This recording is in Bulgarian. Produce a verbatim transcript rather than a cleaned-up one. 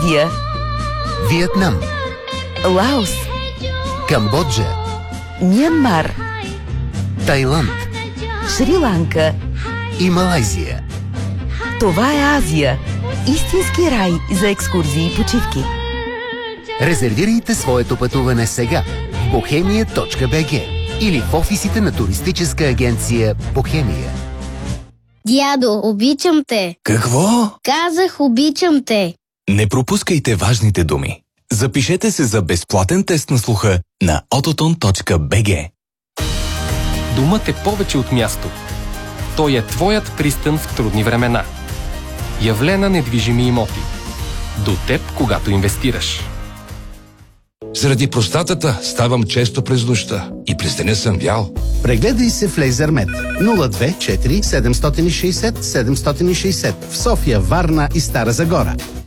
Индия, Виетнам, Лаос, Камбоджа, Мянмар, Тайланд Шри-Ланка. и Малайзия. Това е Азия. Истински рай за екскурзии и почивки. Резервирайте своето пътуване сега в бохемия точка би джи или в офисите на туристическа агенция Бохемия. Дядо, обичам те. Какво? Казах, обичам те. Не пропускайте важните думи. Запишете се за безплатен тест на слуха на ототон точка би джи. Думът е повече от място. Той е твоят пристан в трудни времена. Явлена недвижими имоти. До теб, когато инвестираш. Заради простатата ставам често през нощта и през деня съм вял. Прегледай се в Лейзермед нула две четири седем шест седем седем шест седем в София, Варна и Стара Загора.